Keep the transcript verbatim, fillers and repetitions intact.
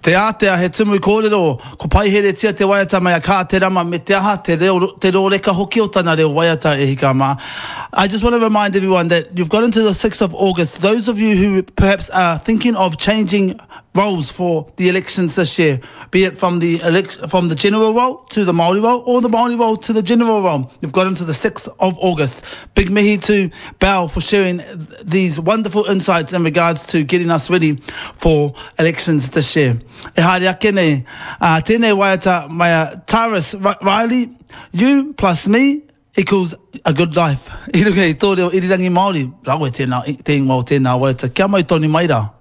Te atea he tumu kōrero, ko pai here tia te waiata mai a kā te rama me te aha te reo, te reo reka hoki o tana reo waiata e hika mā. I just want to remind everyone that you've got into the sixth of August. Those of you who perhaps are thinking of changing roles for the elections this year, be it from the elect- from the general role to the Māori role or the Māori role to the general role. You've got into the sixth of August. Big mihi to Bao for sharing these wonderful insights in regards to getting us ready for elections this year. E haere ake nei, uh, tēnei waiata mai a Tyrus Riley, you plus me equals a good life. I ruke i tō reo irirangi Māori, rau e tēnā, tēnā, tēnā waiata. Kia mai tōni maira.